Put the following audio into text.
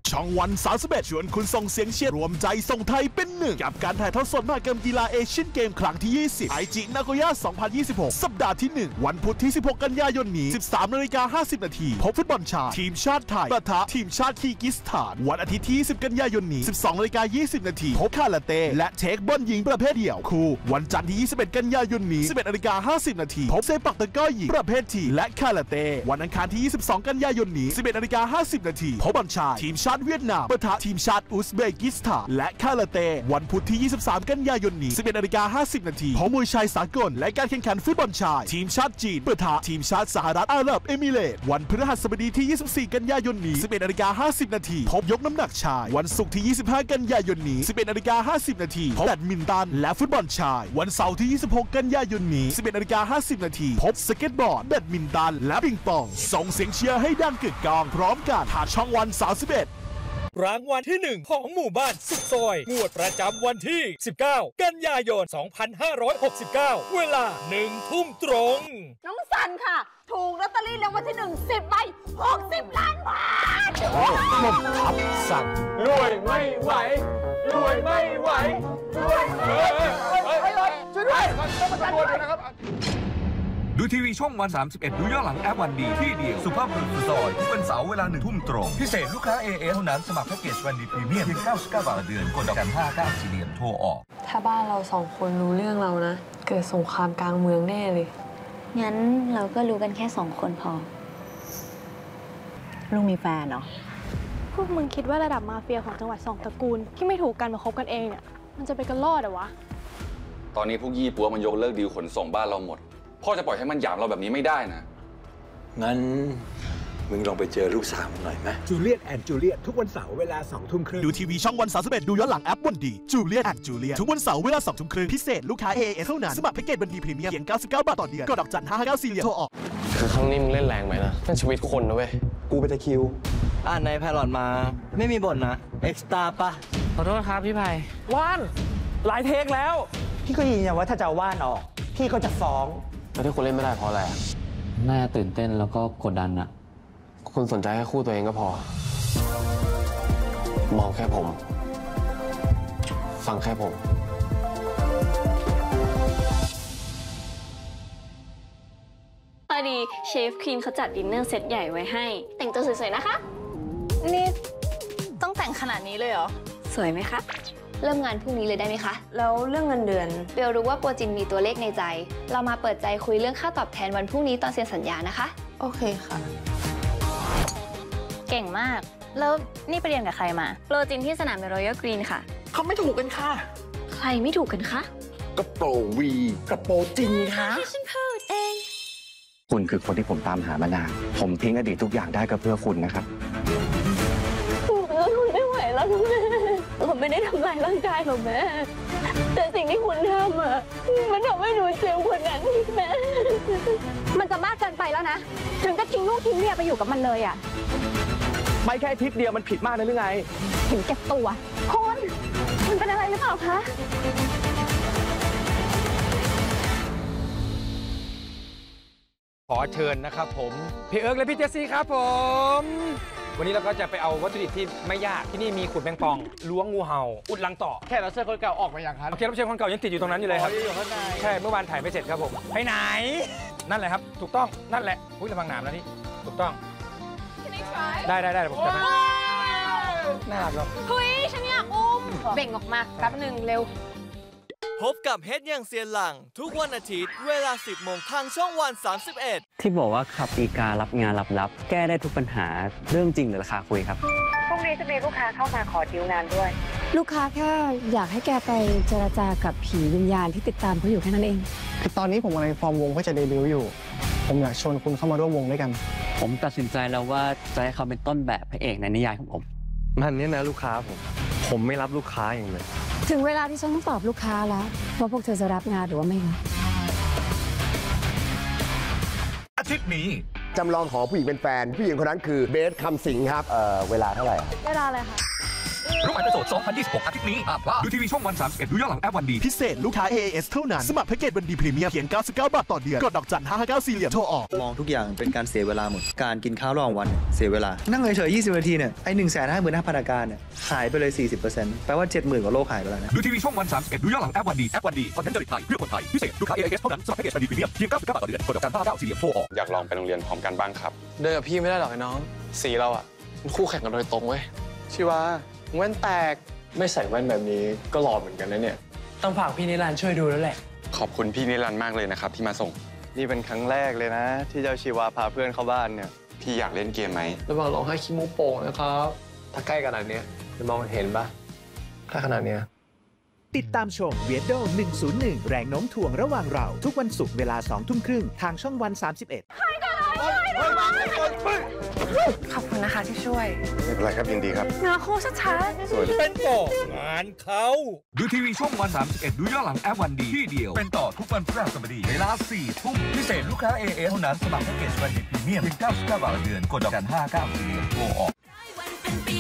ช่องวัน31ชวนคุณส่งเสียงเชียร์รวมใจส่งไทยเป็นหนึ่งกับการถ่ายทอดสดมหกรรมกีฬาเอเชียนเกมครั้งที่ 20 ไอจินาโกย่า 2026 สัปดาห์ที่ 1 วันพุธที่ 16 กันยายนนี้ 13:50 น.พบฟุตบอลชายทีมชาติไทยปะทะทีมชาติคีร์กิสถานวันอาทิตย์ที่ 20 กันยายนนี้ 12:20 น.พบคาราเต้และเทคบอลหญิงประเภทเดี่ยวคู่วันจันทร์ที่ 21 กันยายนนี้ 11:50 น.พบเซปักตะกร้อหญิงประเภททีและคาราเต้วันอังคารที่ 22 กันยายนนี้ 11:50 น.พบบอลชายทีมชาติเวียดนามปะทะทีมชาติอุซเบกิสถานและคาราเต้วันพุธที่ 23 กันยายนนี้ 11:50 น.พบมวยชายสากลและการแข่งขันฟุตบอลชายทีมชาติจีนปะทะทีมชาติสหรัฐอาหรับเอมิเรตส์วันพฤหัสบดีที่ 24 กันยายนนี้ 11:50 น.พบยกน้ำหนักชายวันศุกร์ที่ 25 กันยายนนี้ 11:50 น.พบแบดมินตันและฟุตบอลชายวันเสาร์ที่ 26 กันยายนนี้ 11:50 น.พบสเก็ตบอร์ดแบดมินตันและปิงปองส่งเสียงเชียร์ให้ดังกึกก้องพร้อมกันผ่านช่องวัน31 รางวัลที่1ของหมู่บ้านสุขซอยงวดประจำวันที่19กันยายน2569เวลา 1 ทุ่มตรงน้องสันค่ะถูกลอตเตอรี่รางวัลที่1 10 ใบ60 ล้านบาทผมทับสันรวยไม่ไหวรวยไม่ไหวรวยไม่ไหวช่วยด้วยต้องมาตำรวจด้วยนะครับดูทีวีช่องวัน31ดูย้อนหลังแอปวันดีที่เดียวสุภาพบุรุษสุดซอยทุกวันเสาร์เวลา 1 ทุ่มตรงพิเศษลูกค้า AA เท่านั้นสมัครแพ็กเกจวันดีพรีเมียมเพียง99 บาทต่อเดือนกดดอกจัน59สี่เหลี่ยมโทรออกถ้าบ้านเรา2 คนรู้เรื่องเรานะเกิดสงครามกลางเมืองแน่เลยงั้นเราก็รู้กันแค่2 คนพอลุงมีแฟนเหรอพวกมึงคิดว่าระดับมาเฟียของจังหวัด2 ตระกูลที่ไม่ถูกกันมาคบกันเองเนี่ยมันจะไปกันรอดเหรอวะตอนนี้พวกยี่ปัวมันยกเลิกดีลขนส่งบ้านเราหมดพ่อจะปล่อยให้มันหยามเราแบบนี้ไม่ได้นะงั้นมึงลองไปเจอลูกสาวหน่อยไหมจูเลียตแอนด์จูเลียตทุกวันเสาร์เวลา 20:30น. ดูทีวีช่องวัน31ดูย้อนหลังแอปวันดีจูเลียตแอนด์จูเลียตทุกวันเสาร์เวลา 20:30 น.พิเศษลูกค้า AAS เท่านั้นสมัครแพ็กเกจวันดีพรีเมียมเพียง99 บาทต่อเดือนกดดอกจัน559สี่เหลี่ยมโทรออกคือครั้งนี้มึงเล่นแรงไหมนะนั่นชีวิตคนนะเว้ยกูเป็นตะคิวอ่านในไพลอตมาไม่มีบทนะเอ็กซ์ตร้าปะขอโทษครับพี่ไผ่ว่านหลายเทคแล้วพี่ก็ยืนยันว่าถ้าจะว่านออกพี่ก็จะฟ้องแล้วที่คุณเล่นไม่ได้เพราะอะไรน่าตื่นเต้นแล้วก็กดดันอะคุณสนใจแค่คู่ตัวเองก็พอมองแค่ผมฟังแค่ผมพอดีเชฟควีนเขาจัดดินเนอร์เซตใหญ่ไว้ให้แต่งตัวสวยๆนะคะนี่ต้องแต่งขนาดนี้เลยเหรอสวยไหมคะเริ่มงานพรุ่งนี้เลยได้ไหมคะแล้วเรื่องเงินเดือนเบลรู้ว่าโปรจินมีตัวเลขในใจเรามาเปิดใจคุยเรื่องค่าตอบแทนวันพรุ่งนี้ตอนเซ็นสัญญานะคะโอเคค่ะเก่งมากแล้วนี่ไปเรียนกับใครมาโปรจินที่สนามเบลรอยัลกรีนค่ะเขาไม่ถูกกันค่ะใครไม่ถูกกันคะกระโปรงวีกระโปรงจินค่ะคุณคือคนที่ผมตามหามานานผมทิ้งอดีตทุกอย่างได้ก็เพื่อคุณนะครับคุณไม่ไหวแล้วแม่ผมไม่ได้ทำลายร่างกายของแม่แต่สิ่งที่คุณทำอ่ะมันทำให้หนูเจ็บกว่านั้นแม่มันจะมากเกินไปแล้วนะถึงจะทิ้งลูกทิ้งเมียไปอยู่กับมันเลยอ่ะไม่แค่ทริปเดียวมันผิดมากนะหรือไงถึงแก่ตัวคุณเป็นอะไรหรือเปล่าคะขอเชิญนะครับผมพี่เอิร์กและพี่เจสซี่ครับผมวันนี้เราก็จะไปเอาวัตถุดิบที่ไม่ยากที่นี่มีขุดแมงปองล้วงงูเห่าอุดรังต่อแค่เราเชิญคนเก่าออกมาอย่างครับแค่เราเชิญคนเก่ายังติดอยู่ตรงนั้นอยู่เลยครับอยู่ข้างในใช่เมื่อวานถ่ายไม่เสร็จครับผมไปไหนนั่นแหละครับถูกต้องนั่นแหละอุ้ยระวังหนามนะนี่ถูกต้องได้ผมจะน่ารักหรอเฮ้ยฉันอยากอุ้มเบ่งออกมาแป๊บนึงเร็วพบกับเฮดยังเซียนหลังทุกวันอาทิตย์เวลา 10 โมงทางช่องวัน31 ที่บอกว่าขับอีการับงานลับๆแก้ได้ทุกปัญหาเรื่องจริงหรือราคาคุยครับพรุ่งนี้จะมีลูกค้าเข้ามาขอดีลงานด้วยลูกค้าแค่อยากให้แกไปเจรจากับผีวิญญาณที่ติดตามเขาอยู่แค่นั้นเองคือตอนนี้ผมกำลังฟอร์มวงเพื่อจะเดบิวต์อยู่ผมอยากชวนคุณเข้ามาร่วมวงด้วยกันผมตัดสินใจแล้วว่าจะให้เขาเป็นต้นแบบพระเอกในนิยายของผมมันนี่นะลูกค้าผมไม่รับลูกค้าอย่างเลยถึงเวลาที่ฉันต้องตอบลูกค้าแล้วว่าพวกเธอจะรับงานหรือว่าไม่รับอาทิตย์นี้จำลองขอผู้หญิงเป็นแฟนผู้หญิงคนนั้นคือเบสคำสิงครับเวลาเท่าไหร่เวลาอะไรคะรุ่งอรุณโสด2026 อาทิตย์นี้ห้ามพลาดดูทีวีช่องวัน31ดูย้อนหลังแอปวันดีพิเศษลูกค้า AAS เท่านั้นสมัครแพ็กเกจวันดีพรีเมียมเพียง99 บาทต่อเดือนกดดอกจัน559 4เหลี่ยมโทรออกมองทุกอย่างเป็นการเสียเวลาหมดการกินข้าวระหว่างวันเสียเวลานั่งเฉยๆ20 นาทีเนี่ยไอ้ 155,000 อาการเนี่ยหายไปเลย 40% แปลว่า 70,000 กว่าโรคหายไปแล้วนะดูทีวีช่องวัน31ดูย้อนหลังแอปวันดีคอนเทนต์จริตไทยเพื่อคนไทยพิเศษลูกค้า AAS เท่านั้นสมัครแพ็กเกจวันดีพรีเมียมเพียง99 บาทต่อเดือนกดดอกจัน559 4เหลี่ยมโทรออกอยากลองไปโรงเรียนพร้อมกันบ้างครับเดินกับพี่ไม่ได้หรอกไอ้น้องสีเราอ่ะมันคู่แข่งกันโดยตรงเว้ยชิวาแว่นแตกไม่ใส่แว่นแบบนี้ก็หล่อเหมือนกันนะเนี่ยต้องฝากพี่นิรันดร์ช่วยดูแล้วแหละขอบคุณพี่นิรันดร์มากเลยนะครับที่มาส่งนี่เป็นครั้งแรกเลยนะที่เจ้าชิวาพาเพื่อนเข้าบ้านเนี่ยพี่อยากเล่นเกมไหมระวังร้องไห้ขี้มูกโป่งนะครับถ้าใกล้ขนาดนี้จะมองเห็นปะถ้าขนาดเนี้ยติดตามชมเวียดโด101 แรงโน้มถ่วงระหว่างเราทุกวันศุกร์เวลา 20:30 ทางช่องวัน 31 ขอบคุณนะคะที่ช่วยไม่เป็นไรครับยินดีครับเนื้อคู่ชัดๆเป็นต่องานเขาดูทีวีช่องวัน31ดูย้อนหลังแอปวันดีที่เดียวเป็นต่อทุกวันพฤหัสบดีเวลา 4 ทุ่มพิเศษลูกค้า AA เท่านั้นสมัครแพ็กเกจวันดีพรีเมียมเพียง99 บาทต่อเดือนกดดอกจัน594โทรออก